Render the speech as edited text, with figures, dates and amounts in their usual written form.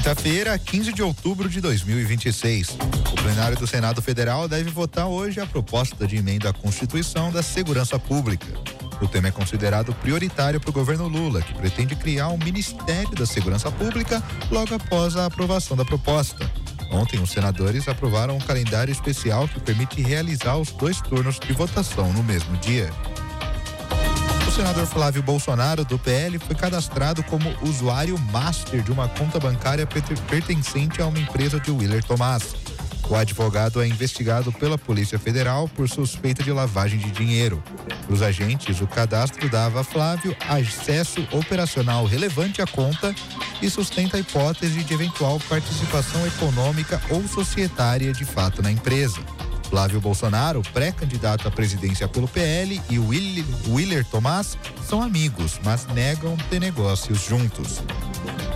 Quinta-feira, 15 de outubro de 2026. O plenário do Senado Federal deve votar hoje a proposta de emenda à Constituição da Segurança Pública. O tema é considerado prioritário para o governo Lula, que pretende criar um Ministério da Segurança Pública logo após a aprovação da proposta. Ontem, os senadores aprovaram um calendário especial que permite realizar os 2 turnos de votação no mesmo dia. O senador Flávio Bolsonaro, do PL, foi cadastrado como usuário master de uma conta bancária pertencente a uma empresa de Willer Tomás. O advogado é investigado pela Polícia Federal por suspeita de lavagem de dinheiro. Para os agentes, o cadastro dava a Flávio acesso operacional relevante à conta e sustenta a hipótese de eventual participação econômica ou societária de fato na empresa. Flávio Bolsonaro, pré-candidato à presidência pelo PL, e Willer Tomás são amigos, mas negam ter negócios juntos.